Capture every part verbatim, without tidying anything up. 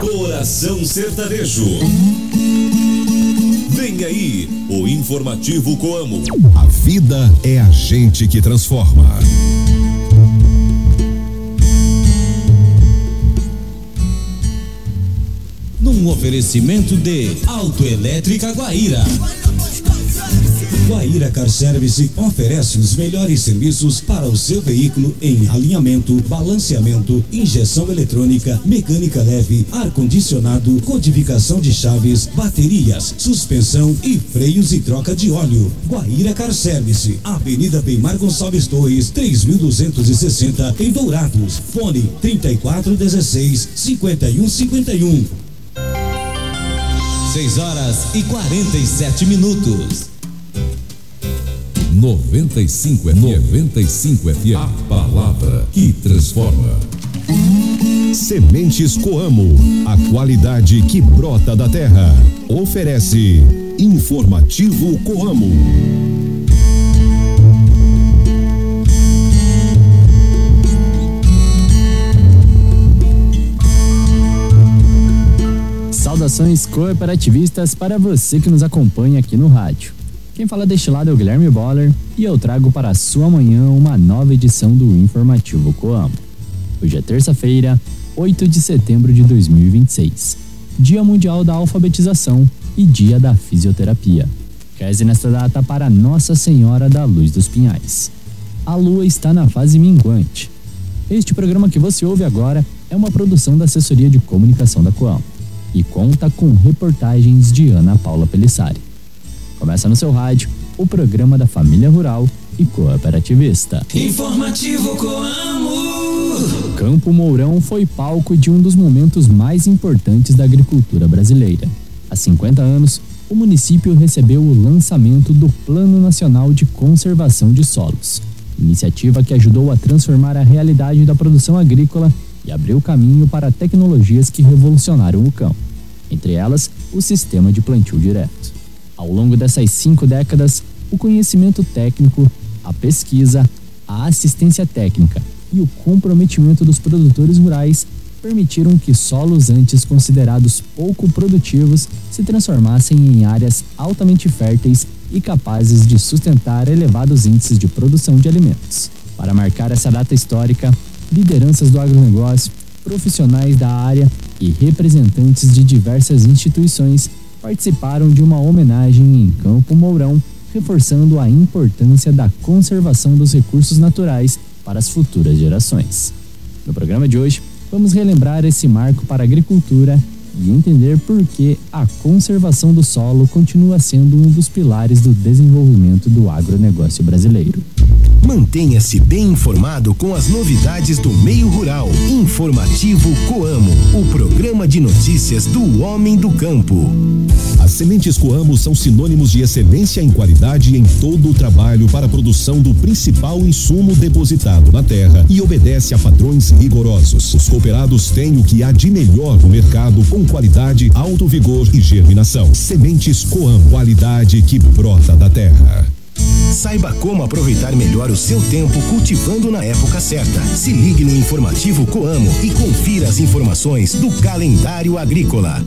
Coração Sertanejo. Vem aí, o Informativo Coamo. A vida é a gente que transforma. Num oferecimento de Autoelétrica Guaíra. Guaíra Car Service oferece os melhores serviços para o seu veículo em alinhamento, balanceamento, injeção eletrônica, mecânica leve, ar-condicionado, codificação de chaves, baterias, suspensão e freios e troca de óleo. Guaíra Car Service, Avenida Beimar Gonçalves Torres, três mil duzentos e sessenta, em Dourados. Fone trinta e quatro dezesseis, cinquenta e um cinquenta e um. seis horas e quarenta e sete minutos. noventa e cinco F M. noventa e cinco F M. A palavra que transforma. Sementes Coamo, a qualidade que brota da terra. Oferece Informativo Coamo. Saudações cooperativistas para você que nos acompanha aqui no rádio. Quem fala deste lado é o Guilherme Boller e eu trago para a sua manhã uma nova edição do Informativo Coamo. Hoje é terça-feira, oito de setembro de dois mil e vinte e seis, Dia Mundial da Alfabetização e Dia da Fisioterapia. Reze nesta data para Nossa Senhora da Luz dos Pinhais. A lua está na fase minguante. Este programa que você ouve agora é uma produção da Assessoria de Comunicação da Coamo e conta com reportagens de Ana Paula Pelissari. Começa no seu rádio o programa da família rural e cooperativista. Informativo Coamo. Campo Mourão foi palco de um dos momentos mais importantes da agricultura brasileira. Há cinquenta anos, o município recebeu o lançamento do Plano Nacional de Conservação de Solos, iniciativa que ajudou a transformar a realidade da produção agrícola e abriu caminho para tecnologias que revolucionaram o campo, entre elas o sistema de plantio direto. Ao longo dessas cinco décadas, o conhecimento técnico, a pesquisa, a assistência técnica e o comprometimento dos produtores rurais permitiram que solos antes considerados pouco produtivos se transformassem em áreas altamente férteis e capazes de sustentar elevados índices de produção de alimentos. Para marcar essa data histórica, lideranças do agronegócio, profissionais da área e representantes de diversas instituições participaram de uma homenagem em Campo Mourão, reforçando a importância da conservação dos recursos naturais para as futuras gerações. No programa de hoje, vamos relembrar esse marco para a agricultura e entender por que a conservação do solo continua sendo um dos pilares do desenvolvimento do agronegócio brasileiro. Mantenha-se bem informado com as novidades do meio rural. Informativo Coamo, o programa de notícias do homem do campo. As sementes Coamo são sinônimos de excelência em qualidade em todo o trabalho para a produção do principal insumo depositado na terra e obedece a padrões rigorosos. Os cooperados têm o que há de melhor no mercado com qualidade, alto vigor e germinação. Sementes Coamo, qualidade que brota da terra. Saiba como aproveitar melhor o seu tempo cultivando na época certa. Se ligue no Informativo Coamo e confira as informações do calendário agrícola.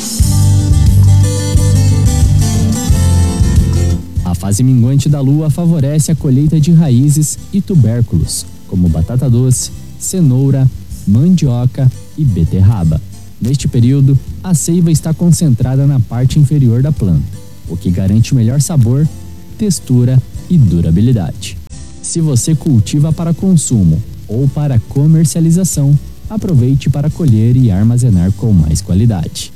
A fase minguante da lua favorece a colheita de raízes e tubérculos, como batata doce, cenoura, mandioca e beterraba. Neste período, a seiva está concentrada na parte inferior da planta, o que garante melhor sabor, textura e durabilidade. Se você cultiva para consumo ou para comercialização, aproveite para colher e armazenar com mais qualidade.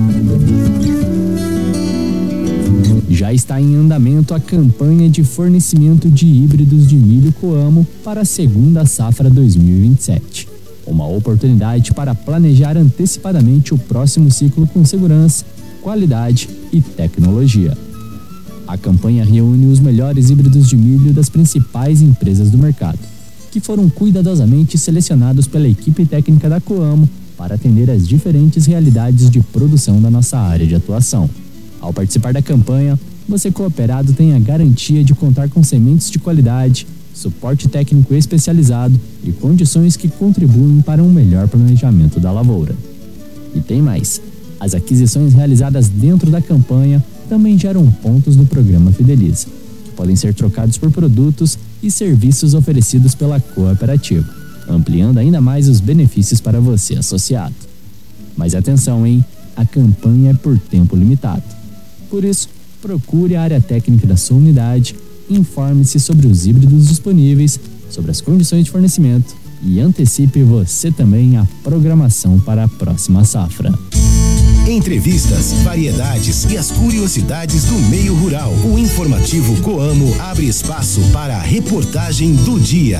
Já está em andamento a campanha de fornecimento de híbridos de milho Coamo para a segunda safra dois mil e vinte e sete. Uma oportunidade para planejar antecipadamente o próximo ciclo com segurança, qualidade e tecnologia. A campanha reúne os melhores híbridos de milho das principais empresas do mercado, que foram cuidadosamente selecionados pela equipe técnica da Coamo para atender às diferentes realidades de produção da nossa área de atuação. Ao participar da campanha, você cooperado tem a garantia de contar com sementes de qualidade, suporte técnico especializado e condições que contribuem para um melhor planejamento da lavoura. E tem mais. As aquisições realizadas dentro da campanha também geram pontos no programa Fideliza, que podem ser trocados por produtos e serviços oferecidos pela cooperativa, ampliando ainda mais os benefícios para você associado. Mas atenção, hein? A campanha é por tempo limitado. Por isso, procure a área técnica da sua unidade, informe-se sobre os híbridos disponíveis, sobre as condições de fornecimento e antecipe você também a programação para a próxima safra. Entrevistas, variedades e as curiosidades do meio rural. O informativo Coamo abre espaço para a reportagem do dia.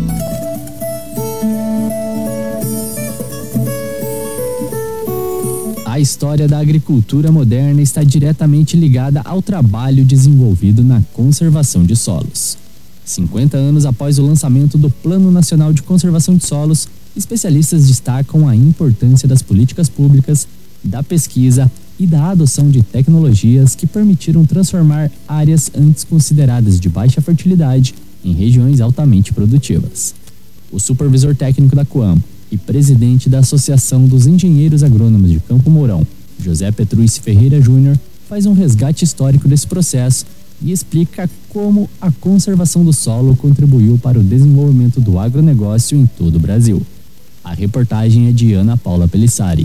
A história da agricultura moderna está diretamente ligada ao trabalho desenvolvido na conservação de solos. cinquenta anos após o lançamento do Plano Nacional de Conservação de Solos, especialistas destacam a importância das políticas públicas, da pesquisa e da adoção de tecnologias que permitiram transformar áreas antes consideradas de baixa fertilidade em regiões altamente produtivas. O supervisor técnico da Coamo e presidente da Associação dos Engenheiros Agrônomos de Campo Mourão, José Petrucci Ferreira Júnior, faz um resgate histórico desse processo e explica como a conservação do solo contribuiu para o desenvolvimento do agronegócio em todo o Brasil. A reportagem é de Ana Paula Pelissari.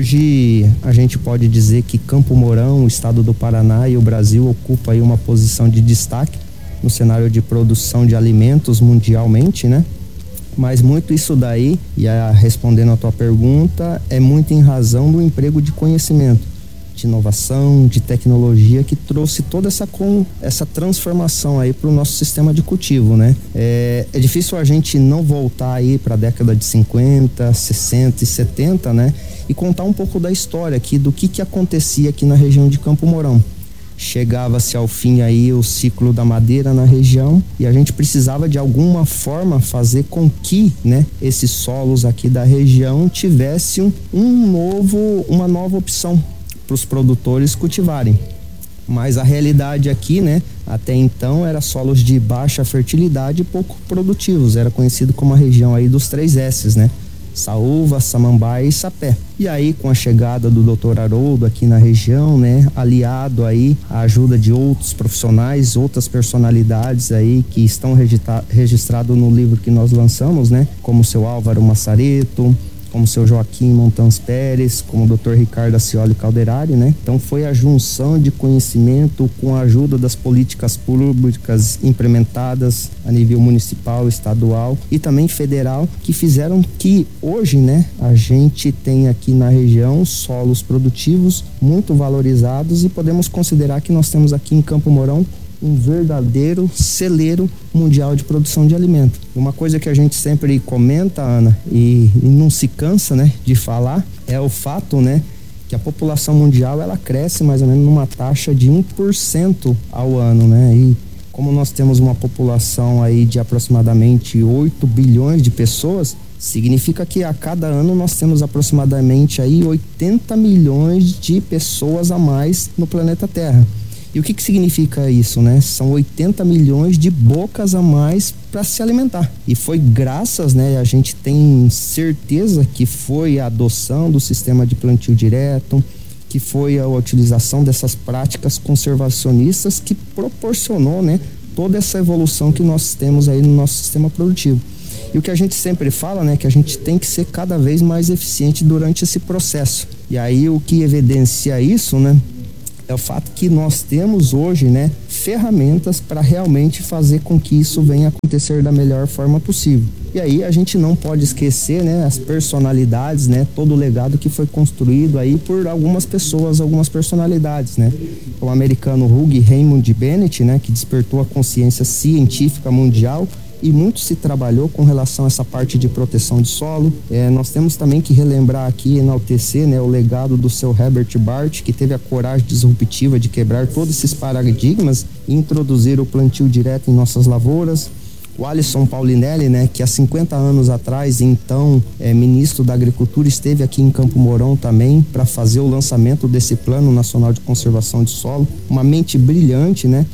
Hoje a gente pode dizer que Campo Mourão, o estado do Paraná e o Brasil ocupa aí uma posição de destaque no cenário de produção de alimentos mundialmente, né? Mas muito isso daí, e a, respondendo a tua pergunta, é muito em razão do emprego de conhecimento, de inovação, de tecnologia que trouxe toda essa, com, essa transformação aí para o nosso sistema de cultivo, né? É, é difícil a gente não voltar aí para a década de cinquenta, sessenta e setenta, né? E contar um pouco da história aqui, do que que acontecia aqui na região de Campo Mourão. Chegava-se ao fim aí o ciclo da madeira na região e a gente precisava de alguma forma fazer com que, né, esses solos aqui da região tivessem um novo, uma nova opção para os produtores cultivarem. Mas a realidade aqui, né, até então era solos de baixa fertilidade e pouco produtivos, era conhecido como a região aí dos três S's, né? Saúva, Samambaia e Sapé. E aí, com a chegada do doutor Haroldo aqui na região, né, aliado aí à ajuda de outros profissionais, outras personalidades aí que estão registra- registrados no livro que nós lançamos, né, como o seu Álvaro Massareto, como o seu Joaquim Montans Pérez, como o doutor Ricardo Acioli Calderari, né? Então foi a junção de conhecimento com a ajuda das políticas públicas implementadas a nível municipal, estadual e também federal que fizeram que hoje, né, a gente tem aqui na região solos produtivos muito valorizados e podemos considerar que nós temos aqui em Campo Mourão um verdadeiro celeiro mundial de produção de alimento. Uma coisa que a gente sempre comenta, Ana, e, e não se cansa, né, de falar, é o fato, né, que a população mundial ela cresce mais ou menos numa taxa de um por cento ao ano, né? E como nós temos uma população aí de aproximadamente oito bilhões de pessoas, significa que a cada ano nós temos aproximadamente aí oitenta milhões de pessoas a mais no planeta Terra. E o que que significa isso, né? São oitenta milhões de bocas a mais para se alimentar. E foi graças, né, a gente tem certeza que foi a adoção do sistema de plantio direto, que foi a utilização dessas práticas conservacionistas que proporcionou, né, toda essa evolução que nós temos aí no nosso sistema produtivo. E o que a gente sempre fala, né, que a gente tem que ser cada vez mais eficiente durante esse processo. E aí o que evidencia isso, né, é o fato que nós temos hoje, né, ferramentas para realmente fazer com que isso venha acontecer da melhor forma possível. E aí a gente não pode esquecer, né, as personalidades, né, todo o legado que foi construído aí por algumas pessoas, algumas personalidades, né. O americano Hugh Raymond Bennett, né, que despertou a consciência científica mundial e muito se trabalhou com relação a essa parte de proteção de solo. É, nós temos também que relembrar aqui, enaltecer, né, o legado do seu Herbert Bart, que teve a coragem disruptiva de quebrar todos esses paradigmas e introduzir o plantio direto em nossas lavouras. O Alisson Paulinelli, né, que há cinquenta anos atrás, então é, ministro da Agricultura, esteve aqui em Campo Mourão também para fazer o lançamento desse Plano Nacional de Conservação de Solo. Uma mente brilhante, né?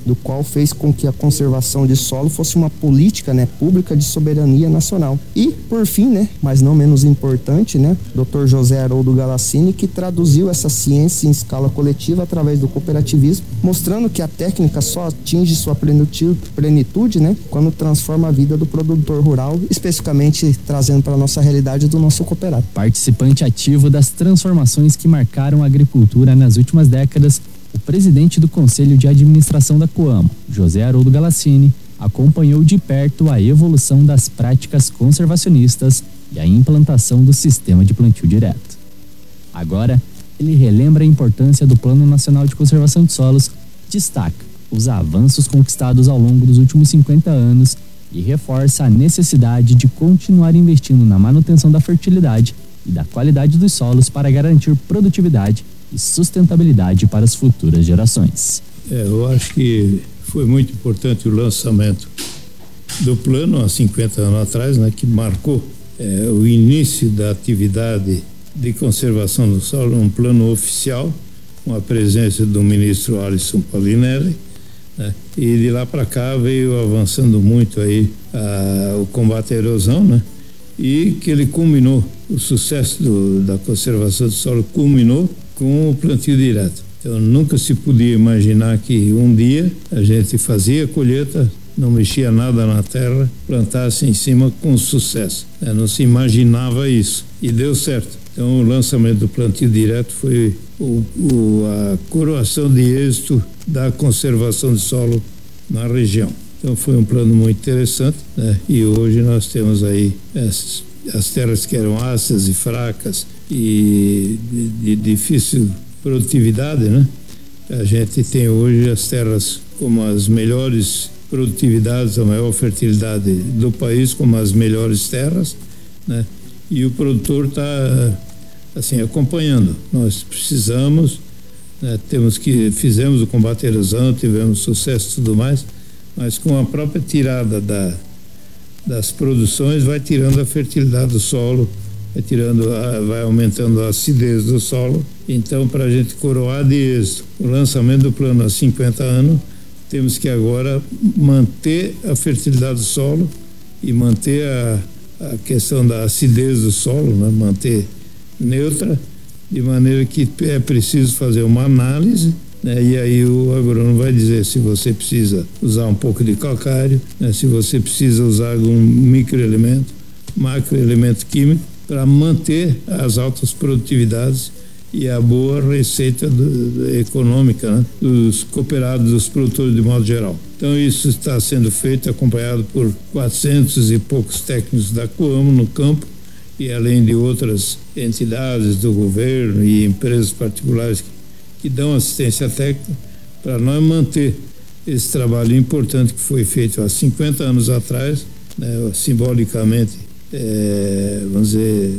do qual fez com que a conservação de solo fosse uma política, né, pública de soberania nacional. E, por fim, né, mas não menos importante, né, doutor José Haroldo Galassini, que traduziu essa ciência em escala coletiva através do cooperativismo, mostrando que a técnica só atinge sua plenitude, né, quando transforma a vida do produtor rural, especificamente trazendo para a nossa realidade do nosso cooperado. Participante ativo das transformações que marcaram a agricultura nas últimas décadas, o presidente do Conselho de Administração da Coamo, José Haroldo Galassini, acompanhou de perto a evolução das práticas conservacionistas e a implantação do sistema de plantio direto. Agora, ele relembra a importância do Plano Nacional de Conservação de Solos, destaca os avanços conquistados ao longo dos últimos cinquenta anos e reforça a necessidade de continuar investindo na manutenção da fertilidade e da qualidade dos solos para garantir produtividade e sustentabilidade para as futuras gerações. É, eu acho que foi muito importante o lançamento do plano há cinquenta anos atrás, né, que marcou é, o início da atividade de conservação do solo, um plano oficial, com a presença do ministro Alisson Paulinelli, né, e de lá para cá veio avançando muito aí a, o combate à erosão, né, e que ele culminou, o sucesso do, da conservação do solo culminou com o plantio direto. Então nunca se podia imaginar que um dia a gente fazia a colheita, não mexia nada na terra, plantasse em cima com sucesso. É, não se imaginava isso e deu certo. Então o lançamento do plantio direto foi o, o, a coroação de êxito da conservação de solo na região. Então foi um plano muito interessante, né? E hoje nós temos aí as, as terras que eram ácidas e fracas e de, de difícil produtividade, né? A gente tem hoje as terras como as melhores produtividades, a maior fertilidade do país, como as melhores terras, né? E o produtor está assim acompanhando. Nós precisamos, né? Temos que fizemos o combate à erosão, tivemos sucesso e tudo mais, mas com a própria tirada da das produções vai tirando a fertilidade do solo, vai tirando, a, vai aumentando a acidez do solo. Então, para a gente coroar de êxito o lançamento do plano há cinquenta anos, temos que agora manter a fertilidade do solo e manter a, a questão da acidez do solo, né? Manter neutra, de maneira que é preciso fazer uma análise, né? E aí o agrônomo vai dizer se você precisa usar um pouco de calcário, né? Se você precisa usar algum microelemento, macroelemento químico, para manter as altas produtividades e a boa receita do, econômica, né? Dos cooperados, dos produtores de modo geral. Então isso está sendo feito, acompanhado por quatrocentos e poucos técnicos da Coamo no campo, e além de outras entidades do governo e empresas particulares que, que dão assistência técnica, para nós manter esse trabalho importante que foi feito há cinquenta anos atrás, né? Simbolicamente, é, vamos dizer,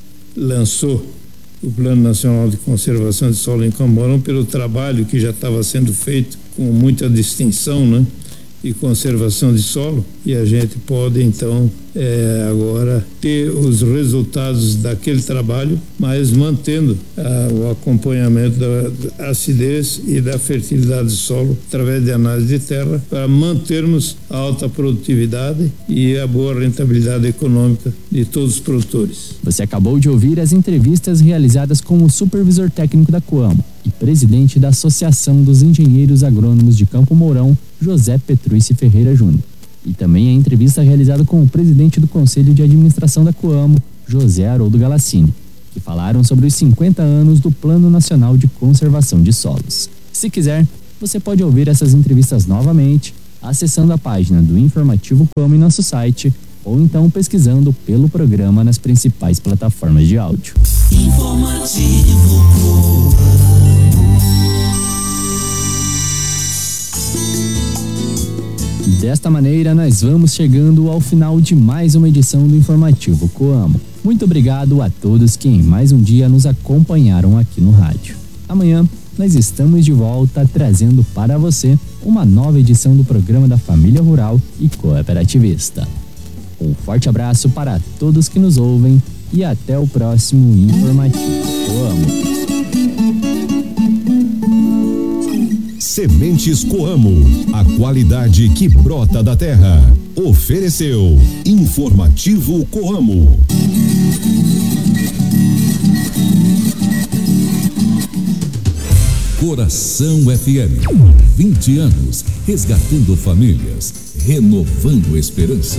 lançou o Plano Nacional de Conservação de Solo em Campo Mourão pelo trabalho que já estava sendo feito com muita distinção, né? E conservação de solo, e a gente pode então é, agora ter os resultados daquele trabalho, mas mantendo ah, o acompanhamento da acidez e da fertilidade do solo através de análise de terra, para mantermos a alta produtividade e a boa rentabilidade econômica de todos os produtores. Você acabou de ouvir as entrevistas realizadas com o supervisor técnico da Coamo e presidente da Associação dos Engenheiros Agrônomos de Campo Mourão, José Petrucci Ferreira Júnior. E também a entrevista realizada com o presidente do Conselho de Administração da Coamo, José Haroldo Galassini, que falaram sobre os cinquenta anos do Plano Nacional de Conservação de Solos. Se quiser, você pode ouvir essas entrevistas novamente acessando a página do Informativo Coamo em nosso site, ou então pesquisando pelo programa nas principais plataformas de áudio. Informativo Coamo. Desta maneira, nós vamos chegando ao final de mais uma edição do Informativo Coamo. Muito obrigado a todos que em mais um dia nos acompanharam aqui no rádio. Amanhã, nós estamos de volta trazendo para você uma nova edição do programa da Família Rural e Cooperativista. Um forte abraço para todos que nos ouvem e até o próximo Informativo Coamo. Sementes Coamo, a qualidade que brota da terra. Ofereceu Informativo Coamo. Coração F M, vinte anos, resgatando famílias, renovando esperança.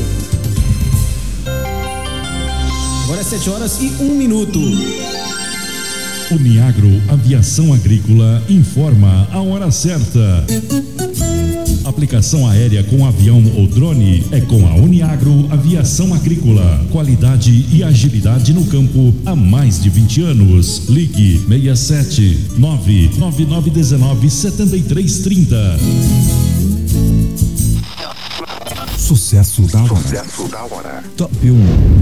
Agora é sete horas e um minuto. Uniagro Aviação Agrícola informa a hora certa. Aplicação aérea com avião ou drone é com a Uniagro Aviação Agrícola. Qualidade e agilidade no campo há mais de vinte anos. Ligue seis sete nove nove nove um nove sete três três zero. Sucesso da hora. Sucesso da hora. Top um.